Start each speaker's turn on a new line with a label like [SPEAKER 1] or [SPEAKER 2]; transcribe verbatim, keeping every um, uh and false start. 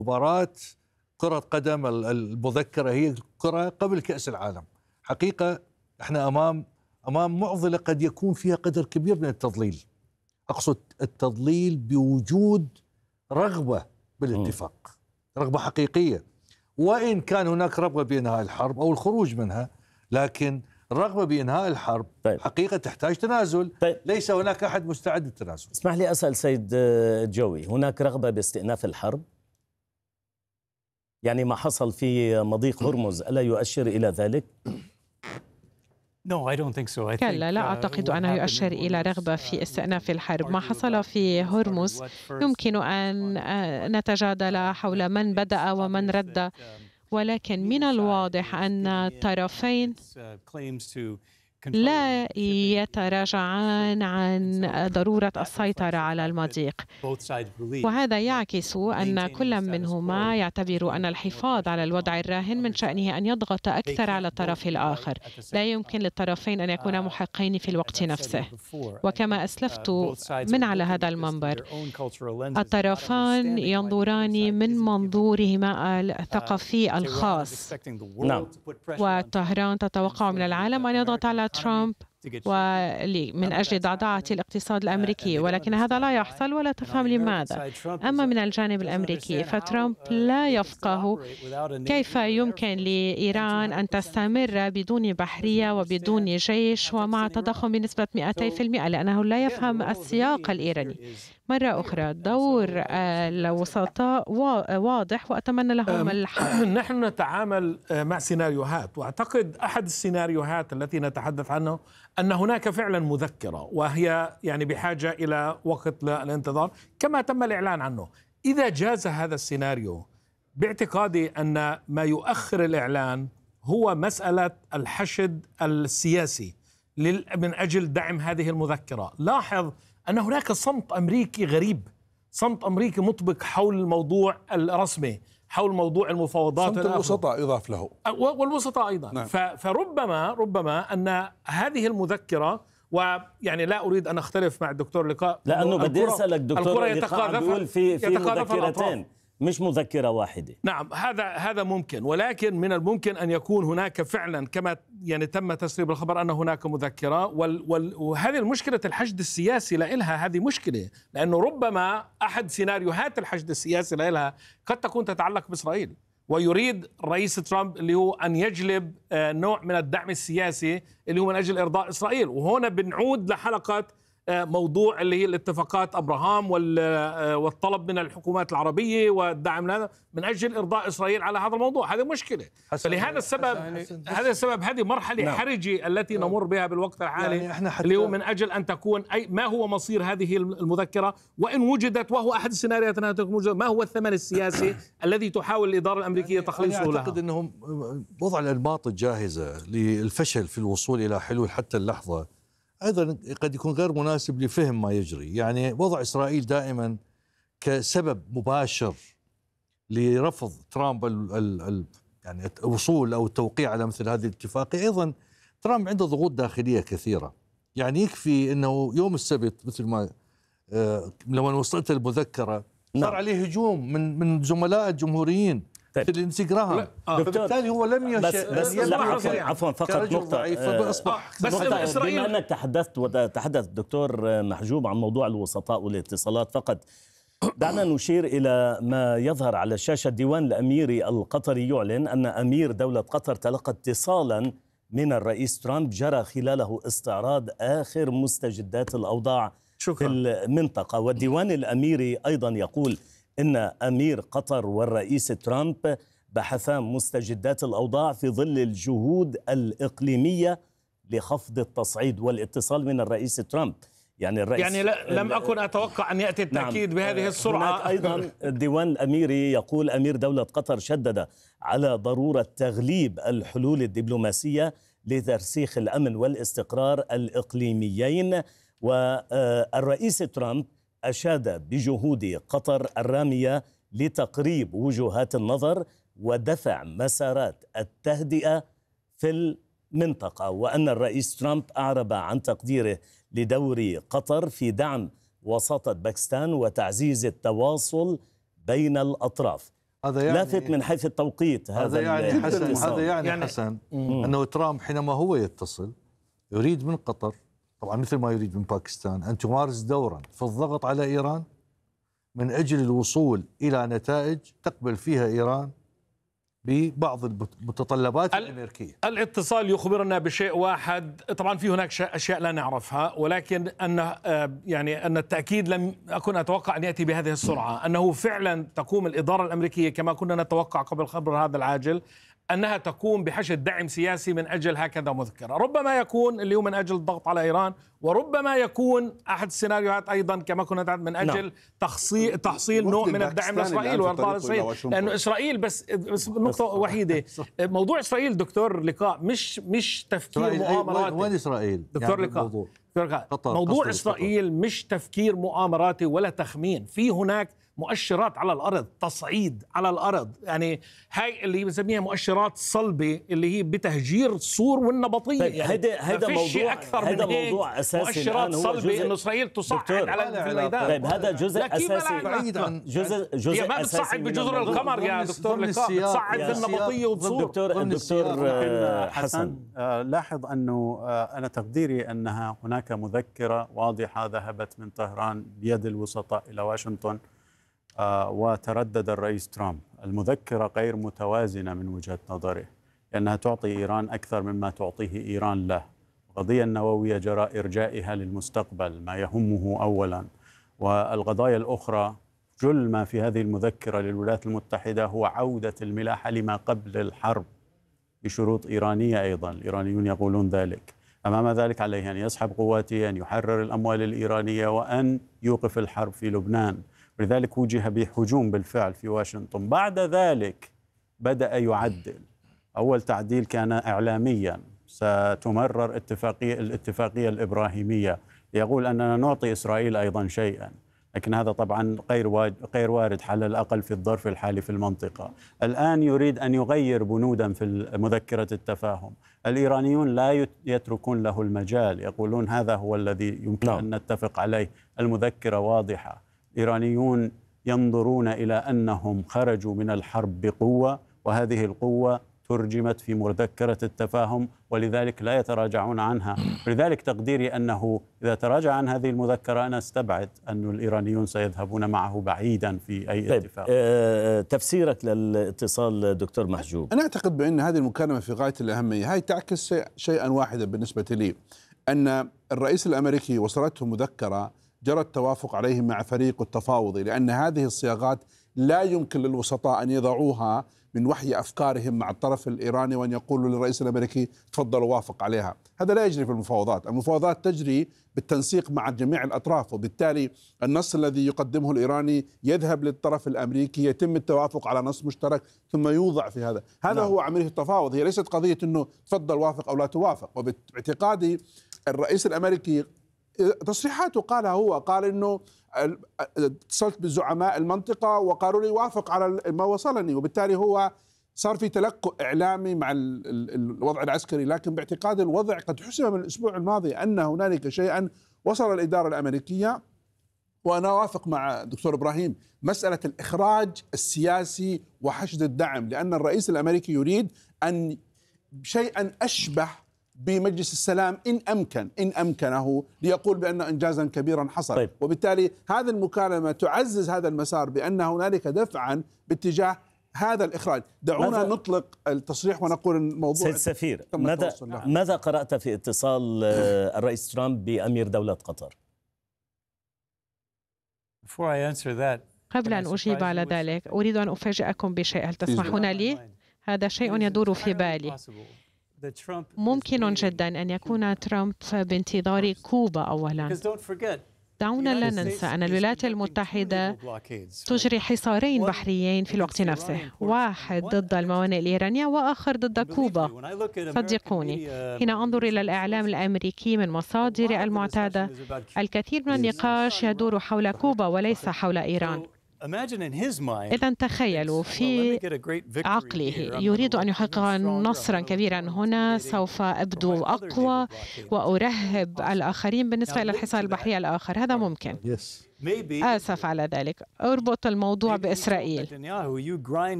[SPEAKER 1] مباراة كرة قدم المذكرة هي كرة قبل كأس العالم. حقيقة احنا أمام أمام معضلة قد يكون فيها قدر كبير من التضليل. أقصد التضليل بوجود رغبة بالاتفاق، رغبة حقيقية، وإن كان هناك رغبة بإنهاء الحرب أو الخروج منها، لكن الرغبة بإنهاء الحرب طيب. حقيقة تحتاج تنازل. طيب. ليس هناك أحد مستعد للتنازل.
[SPEAKER 2] اسمح لي أسأل سيد جوي، هناك رغبة باستئناف الحرب؟ يعني ما حصل في مضيق هرمز ألا يؤشر إلى ذلك؟
[SPEAKER 3] كلا، لا أعتقد أنه يؤشر إلى رغبة في استئناف الحرب. ما حصل في هرمز يمكن أن نتجادل حول من بدأ ومن رد، ولكن من الواضح أن الطرفين لا يتراجعان عن ضرورة السيطرة على المضيق، وهذا يعكس أن كل منهما يعتبر أن الحفاظ على الوضع الراهن من شأنه أن يضغط أكثر على الطرف الآخر. لا يمكن للطرفين أن يكونا محقين في الوقت نفسه، وكما أسلفت من على هذا المنبر الطرفان ينظران من منظورهما الثقافي الخاص.
[SPEAKER 2] نعم.
[SPEAKER 3] وطهران تتوقع من العالم أن يضغط على ترامب ومن أجل ضعضعة الاقتصاد الأمريكي، ولكن هذا لا يحصل ولا تفهم لماذا. أما من الجانب الأمريكي فترامب لا يفقه كيف يمكن لإيران أن تستمر بدون بحرية وبدون جيش ومع تضخم بنسبة مئتين بالمئة، لأنه لا يفهم السياق الإيراني. مرة أخرى دور الوسطاء واضح وأتمنى لهم الحل.
[SPEAKER 4] نحن نتعامل مع سيناريوهات، وأعتقد أحد السيناريوهات التي نتحدث عنه أن هناك فعلا مذكرة وهي يعني بحاجة إلى وقت للانتظار كما تم الإعلان عنه. إذا جاز هذا السيناريو باعتقادي أن ما يؤخر الإعلان هو مسألة الحشد السياسي من أجل دعم هذه المذكرة. لاحظ أن هناك صمت أمريكي غريب، صمت أمريكي مطبق حول الموضوع الرسمي، حول موضوع المفاوضات.
[SPEAKER 5] صمت الوسطاء يضاف له،
[SPEAKER 4] والوسطاء أيضا. نعم. فربما ربما أن هذه المذكرة، ويعني لا أريد أن أختلف مع الدكتور لقاء،
[SPEAKER 2] لأنه بدي أسألك دكتور لقاء بيقول في في مذكرتين مش مذكرة واحدة.
[SPEAKER 4] نعم، هذا هذا ممكن، ولكن من الممكن أن يكون هناك فعلا كما يعني تم تسريب الخبر أن هناك مذكرة، وال وال وهذه المشكلة الحشد السياسي لإلها هذه مشكلة، لأنه ربما أحد سيناريوهات الحشد السياسي لإلها قد تكون تتعلق بإسرائيل، ويريد الرئيس ترامب اللي هو أن يجلب نوع من الدعم السياسي اللي هو من أجل إرضاء إسرائيل. وهنا بنعود لحلقة موضوع اللي هي الاتفاقات أبراهام والطلب من الحكومات العربية والدعم هذا من أجل إرضاء إسرائيل على هذا الموضوع. هذه مشكلة. فلهذا السبب هذا السبب هذه مرحلة نعم. حرجة التي نمر بها بالوقت الحالي، يعني احنا اللي هو من أجل أن تكون أي ما هو مصير هذه المذكرة، وإن وجدت وهو أحد السيناريوهات أنها تكون، ما هو الثمن السياسي الذي تحاول الإدارة الأمريكية تخليصه لها.
[SPEAKER 1] أعتقد أنهم وضع الأنماط الجاهزة للفشل في الوصول إلى حلول حتى اللحظة أيضا قد يكون غير مناسب لفهم ما يجري. يعني وضع إسرائيل دائما كسبب مباشر لرفض ترامب ال ال ال يعني الوصول أو التوقيع على مثل هذه الاتفاقية. أيضا ترامب عنده ضغوط داخلية كثيرة، يعني يكفي أنه يوم السبت مثل ما آه لما وصلت المذكرة صار عليه هجوم من من زملاء الجمهوريين في الانستغرام، فبالتالي هو لم
[SPEAKER 2] يش... بس, بس عفوا فقط نقطة
[SPEAKER 1] فأصبح
[SPEAKER 2] بس نقطة بما أنك تحدثت وتحدث الدكتور محجوب عن موضوع الوسطاء والاتصالات، فقط دعنا نشير إلى ما يظهر على الشاشة. الديوان الأميري القطري يعلن أن أمير دولة قطر تلقى اتصالا من الرئيس ترامب جرى خلاله استعراض آخر مستجدات الأوضاع شكرا. في المنطقة. والديوان الأميري أيضا يقول إن أمير قطر والرئيس ترامب بحثا مستجدات الأوضاع في ظل الجهود الإقليمية لخفض التصعيد. والاتصال من الرئيس ترامب يعني الرئيس
[SPEAKER 4] يعني لم أكن أتوقع أن يأتي التأكيد نعم بهذه السرعة.
[SPEAKER 2] هناك أيضا الديوان الأميري يقول أمير دولة قطر شدد على ضرورة تغليب الحلول الدبلوماسية لترسيخ الأمن والاستقرار الإقليميين. والرئيس ترامب أشاد بجهود قطر الرامية لتقريب وجهات النظر ودفع مسارات التهدئة في المنطقة، وأن الرئيس ترامب أعرب عن تقديره لدور قطر في دعم وساطة باكستان وتعزيز التواصل بين الأطراف. هذا يعني لافت من حيث التوقيت. هذا,
[SPEAKER 1] هذا يعني حسن هذا يعني,
[SPEAKER 4] يعني
[SPEAKER 1] حسن أنه ترامب حينما هو يتصل يريد من قطر طبعا مثل ما يريد من باكستان أن تمارس دورا في الضغط على إيران من أجل الوصول إلى نتائج تقبل فيها إيران ببعض المتطلبات الأمريكية.
[SPEAKER 4] الاتصال يخبرنا بشيء واحد، طبعا في هناك أشياء لا نعرفها، ولكن أن يعني أن التأكيد لم أكن أتوقع أن يأتي بهذه السرعة، أنه فعلا تقوم الإدارة الأمريكية كما كنا نتوقع قبل الخبر هذا العاجل أنها تقوم بحشد دعم سياسي من أجل هكذا مذكرة. ربما يكون اللي هو من أجل الضغط على إيران، وربما يكون أحد السيناريوهات أيضا كما كنا نتعلم من أجل نعم. تحصيل, تحصيل نوع من الدعم لإسرائيل وإرضاء إسرائيل، لأنه إسرائيل بس, بس نقطة وحيدة. موضوع إسرائيل دكتور لقاء مش مش تفكير مؤامراتي.
[SPEAKER 1] وين إسرائيل؟
[SPEAKER 4] دكتور يعني لقاء موضوع, موضوع إسرائيل قطر. مش تفكير مؤامراتي ولا تخمين، في هناك مؤشرات على الأرض، تصعيد على الأرض، يعني هاي اللي بنسميها مؤشرات صلبة اللي هي بتهجير الصور والنبطية.
[SPEAKER 2] طيب
[SPEAKER 4] يعني
[SPEAKER 2] هيدا هيدا موضوع
[SPEAKER 4] أكثر
[SPEAKER 2] هيدا
[SPEAKER 4] من
[SPEAKER 2] موضوع أساسي
[SPEAKER 4] مؤشرات صلبة إنه إسرائيل تصعد على الميدان.
[SPEAKER 2] طيب هذا جزء أساسي
[SPEAKER 1] بعيد عن
[SPEAKER 2] جزء جزء
[SPEAKER 4] هي ما بتصعد بجزر القمر يا دكتور لقاء، بتصعد بالنبطية وتصور.
[SPEAKER 2] دكتور دكتور حسن
[SPEAKER 5] لاحظ أنه أنا تقديري أنها هناك مذكرة واضحة ذهبت من طهران بيد الوسطاء إلى واشنطن وتردد الرئيس ترامب. المذكرة غير متوازنة من وجهة نظره، لأنها تعطي إيران أكثر مما تعطيه إيران له. القضية النووية جراء إرجائها للمستقبل ما يهمه أولا، والقضايا الأخرى جل ما في هذه المذكرة للولايات المتحدة هو عودة الملاحة لما قبل الحرب بشروط إيرانية أيضا. الإيرانيون يقولون ذلك. أمام ذلك عليه أن يسحب قواته، أن يحرر الأموال الإيرانية، وأن يوقف الحرب في لبنان. لذلك وجه بهجوم بالفعل في واشنطن. بعد ذلك بدأ يعدل. أول تعديل كان إعلاميا، ستمرر اتفاقية الاتفاقية الإبراهيمية، يقول أننا نعطي إسرائيل أيضا شيئا، لكن هذا طبعا غير غير وارد على الأقل في الظرف الحالي في المنطقة. الآن يريد أن يغير بنودا في مذكرة التفاهم. الإيرانيون لا يتركون له المجال، يقولون هذا هو الذي يمكن أن نتفق عليه. المذكرة واضحة. الإيرانيون ينظرون إلى أنهم خرجوا من الحرب بقوة، وهذه القوة ترجمت في مذكرة التفاهم، ولذلك لا يتراجعون عنها. لذلك تقديري أنه إذا تراجع عن هذه المذكرة أنا استبعد أن الإيرانيون سيذهبون معه بعيدا في أي
[SPEAKER 2] طيب
[SPEAKER 5] اتفاق.
[SPEAKER 2] آه تفسيرك للاتصال دكتور محجوب؟
[SPEAKER 6] أنا أعتقد بأن هذه المكالمة في غاية الأهمية. هاي تعكس شيئا واحدا بالنسبة لي، أن الرئيس الأمريكي وصلته مذكرة جرى التوافق عليه مع فريق التفاوضي، لأن هذه الصياغات لا يمكن للوسطاء أن يضعوها من وحي أفكارهم مع الطرف الإيراني وأن يقولوا للرئيس الأمريكي تفضل وافق عليها. هذا لا يجري في المفاوضات. المفاوضات تجري بالتنسيق مع جميع الأطراف، وبالتالي النص الذي يقدمه الإيراني يذهب للطرف الأمريكي، يتم التوافق على نص مشترك ثم يوضع في هذا. هذا نعم. هو عملية التفاوض. هي ليست قضية أنه تفضل وافق أو لا توافق. وباعتقادي الرئيس الأمريكي تصريحاته قالها، هو قال انه اتصلت بزعماء المنطقه وقالوا لي وافق على ما وصلني، وبالتالي هو صار في تلكؤ اعلامي مع الوضع العسكري. لكن باعتقاد الوضع قد حسم من الاسبوع الماضي ان هنالك شيئا وصل الاداره الامريكيه. وانا اوافق مع دكتور ابراهيم، مساله الاخراج السياسي وحشد الدعم، لان الرئيس الامريكي يريد ان شيئا اشبه بمجلس السلام إن أمكن إن أمكنه ليقول بأن إنجازا كبيرا حصل. طيب. وبالتالي هذه المكالمة تعزز هذا المسار بأن هنالك دفعا باتجاه هذا الإخراج. دعونا ماذا نطلق التصريح ونقول الموضوع.
[SPEAKER 2] سيد السفير، ماذا, ماذا قرأت في اتصال الرئيس ترامب بأمير دولة قطر؟
[SPEAKER 3] قبل أن أجيب على ذلك أريد أن أفاجئكم بشيء، هل تسمحون لي؟ هذا شيء يدور في بالي. ممكن جدا أن يكون ترامب بانتظار كوبا أولا. دعونا لا ننسى أن الولايات المتحدة تجري حصارين بحريين في الوقت نفسه، واحد ضد الموانئ الإيرانية وآخر ضد كوبا. صدقوني، حين أنظر إلى الإعلام الأمريكي من مصادر المعتادة، الكثير من النقاش يدور حول كوبا وليس حول إيران. إذا تخيلوا في عقله يريد أن يحقق نصرا كبيرا هنا، سوف أبدو أقوى وأرهب الآخرين بالنسبة إلى الحصار البحري الآخر. هذا ممكن. آسف على ذلك. اربط الموضوع بإسرائيل.